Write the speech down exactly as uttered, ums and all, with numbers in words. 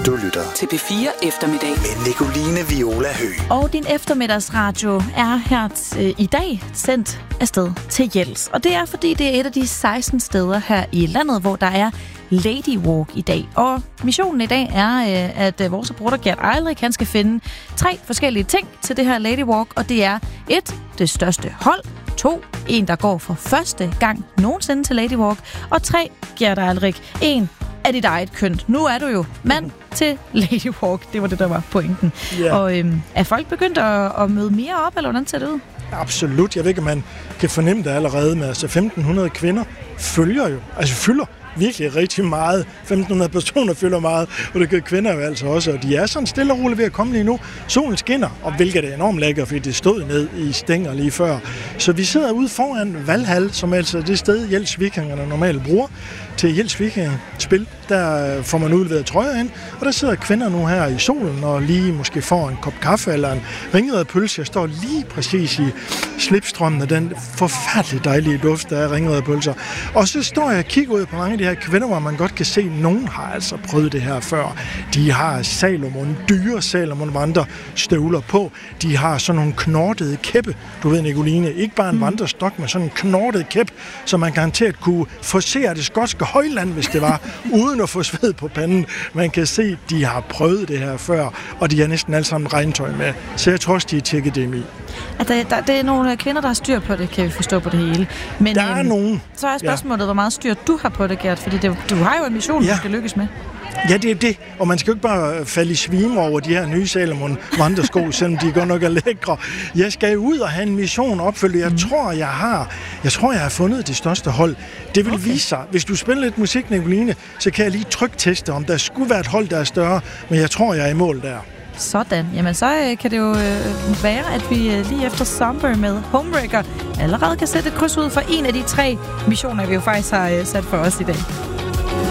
Du lytter til P fire Eftermiddag med Nicoline Viola Høgh. Og din eftermiddagsradio er her t- i dag sendt afsted til Jels. Og det er, fordi det er et af de seksten steder her i landet, hvor der er Lady Walk i dag. Og missionen i dag er, at vores reporter Gert Eilrik, han skal finde tre forskellige ting til det her Lady Walk. Og det er et, det største hold. To, en, der går for første gang nogensinde til Lady Walk. Og tre, Gert Eilrik, en af dit eget køn. Nu er du jo mand til Lady Walk. Det var det, der var pointen. Yeah. Og øhm, er folk begyndt at, at møde mere op, eller hvordan ser det ud? Absolut. Jeg ved ikke, om man kan fornemme det allerede med. Altså femten hundrede kvinder følger jo, altså fylder virkelig rigtig meget. femten hundrede personer fylder meget, og det gør kvinder jo altså også. Og de er sådan stille og roligt ved at komme lige nu. Solen skinner, og hvilket er enormt lækker, fordi det stod ned i stænger lige før. Så vi sidder ude foran Valhall, som altså det sted, Jels Vikingerne normalt bruger til Jels Vikingspil. Der får man udleveret trøjer ind, og der sidder kvinder nu her i solen og lige måske får en kop kaffe eller en ringret pølse. Jeg står lige præcis i slipstrømmen af den forfærdeligt dejlige duft, der er ringret pølser. Og så står jeg og kigger ud på mange af de her kvinder, hvor man godt kan se, at nogen har altså prøvet det her før. De har Salomon, dyre Salomon vandrestøvler på. De har sådan nogle knortede kæppe, du ved Nicoline, ikke bare en mm. vandrestok, men sådan en knortet kæp, så man garanteret kunne forsere det skotske højland, hvis det var, uden at få sved på panden. Man kan se, de har prøvet det her før, og de har næsten alle sammen regntøj med. Så jeg tror også, de er tjekket dem i. At der, der, det er nogle kvinder, der har styr på det, kan vi forstå på det hele. Men, der er øhm, nogen. Så er spørgsmålet, ja. Hvor meget styr du har på det, Gert, fordi det, du har jo en mission, ja. Du skal lykkes med. Ja, det er det. Og man skal jo ikke bare falde i svime over de her nye Salomon vandresko, selvom de godt nok er lækre. Jeg skal jo ud og have en mission opfyldt. Jeg mm. tror, jeg har jeg tror, jeg har fundet det største hold. Det vil okay. vise sig. Hvis du spiller lidt musik, Nicoline, så kan jeg lige trykteste, om der skulle være et hold, der er større. Men jeg tror, jeg er i mål der. Sådan. Jamen, så øh, kan det jo øh, være, at vi øh, lige efter Somber med Homewrecker allerede kan sætte et kryds ud for en af de tre missioner, vi jo faktisk har øh, sat for os i dag.